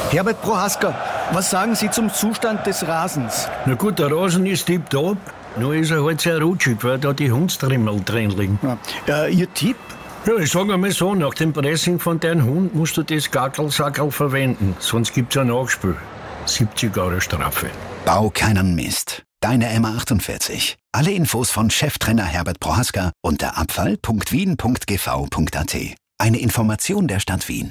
Herbert Prohaska, was sagen Sie zum Zustand des Rasens? Na gut, der Rasen ist tipptopp, nur ist er halt sehr rutschig, weil da die Hundstrimmel drin liegen. Ja. Ihr Tipp? Ja, ich sag einmal so, nach dem Pressing von deinem Hund musst du das Gackelsackerl verwenden, sonst gibt's ein Nachspiel. 70 Euro Strafe. Bau keinen Mist. Deine M48. Alle Infos von Cheftrainer Herbert Prohaska unter abfall.wien.gv.at. Eine Information der Stadt Wien.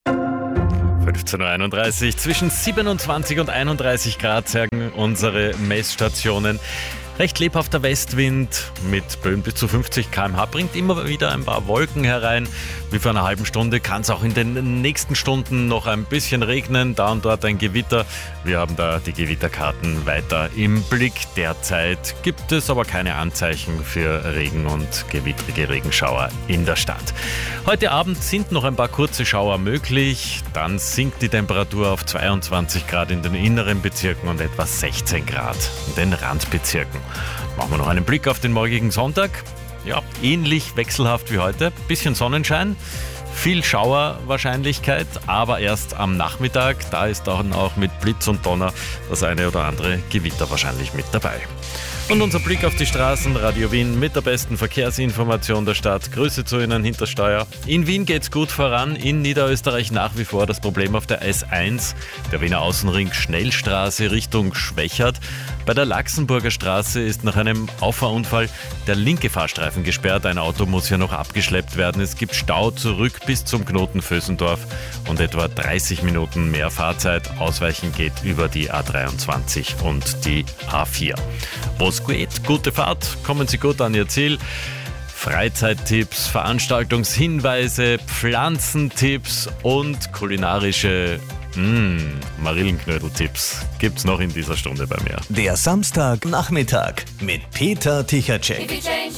15.31 Uhr, zwischen 27 und 31 Grad sagen unsere Messstationen. Recht lebhafter Westwind mit Böen bis zu 50 km/h bringt immer wieder ein paar Wolken herein. Wie vor einer halben Stunde kann es auch in den nächsten Stunden noch ein bisschen regnen, da und dort ein Gewitter. Wir haben da die Gewitterkarten weiter im Blick. Derzeit gibt es aber keine Anzeichen für Regen und gewittrige Regenschauer in der Stadt. Heute Abend sind noch ein paar kurze Schauer möglich. Dann sinkt die Temperatur auf 22 Grad in den inneren Bezirken und etwa 16 Grad in den Randbezirken. Machen wir noch einen Blick auf den morgigen Sonntag. Ja, ähnlich wechselhaft wie heute. Bisschen Sonnenschein, viel Schauerwahrscheinlichkeit, aber erst am Nachmittag. Da ist dann auch mit Blitz und Donner das eine oder andere Gewitter wahrscheinlich mit dabei. Und unser Blick auf die Straßen, Radio Wien mit der besten Verkehrsinformation der Stadt. Grüße zu Ihnen hinter Steuer. In Wien geht's gut voran, in Niederösterreich nach wie vor das Problem auf der S1, der Wiener Außenring Schnellstraße Richtung Schwächert. Bei der Laxenburger Straße ist nach einem Auffahrunfall der linke Fahrstreifen gesperrt. Ein Auto muss hier noch abgeschleppt werden. Es gibt Stau zurück bis zum Knoten Vösendorf und etwa 30 Minuten mehr Fahrzeit. Ausweichen geht über die A23 und die A4. Wo es geht, gute Fahrt, kommen Sie gut an Ihr Ziel. Freizeittipps, Veranstaltungshinweise, Pflanzentipps und kulinarische Marillenknödeltipps gibt's noch in dieser Stunde bei mir. Der Samstagnachmittag mit Peter Tichacek.